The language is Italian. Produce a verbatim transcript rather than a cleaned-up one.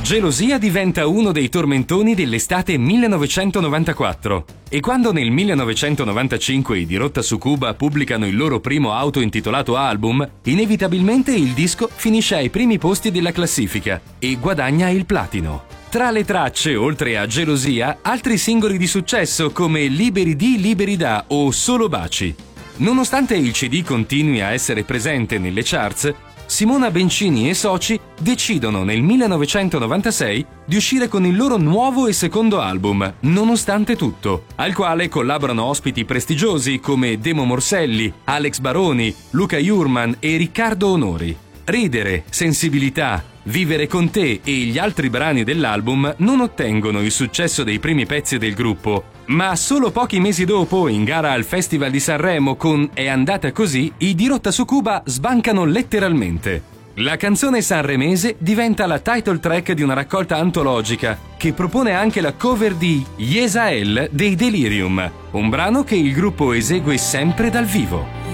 Gelosia diventa uno dei tormentoni dell'estate millenovecentonovantaquattro e quando nel millenovecentonovantacinque i Dirotta Succuba pubblicano il loro primo auto-intitolato album, inevitabilmente il disco finisce ai primi posti della classifica e guadagna il platino. Tra le tracce, oltre a Gelosia, altri singoli di successo come Liberi di, Liberi da o Solo baci. Nonostante il C D continui a essere presente nelle charts, Simona Bencini e soci decidono nel millenovecentonovantasei di uscire con il loro nuovo e secondo album, Nonostante tutto, al quale collaborano ospiti prestigiosi come Demo Morselli, Alex Baroni, Luca Jurman e Riccardo Onori. Ridere, Sensibilità, Vivere con te e gli altri brani dell'album non ottengono il successo dei primi pezzi del gruppo, ma solo pochi mesi dopo, in gara al Festival di Sanremo con È andata così, i Dirotta Succuba sbancano letteralmente. La canzone sanremese diventa la title track di una raccolta antologica che propone anche la cover di Yesael dei Delirium, un brano che il gruppo esegue sempre dal vivo.